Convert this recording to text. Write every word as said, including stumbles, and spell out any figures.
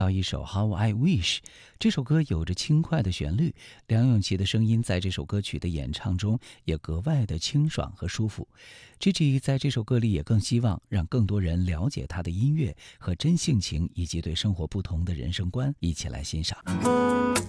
到一首 How I Wish， 这首歌有着轻快的旋律，梁咏琪的声音在这首歌曲的演唱中也格外的清爽和舒服。Gigi 在这首歌里也更希望让更多人了解他的音乐和真性情，以及对生活不同的人生观，一起来欣赏。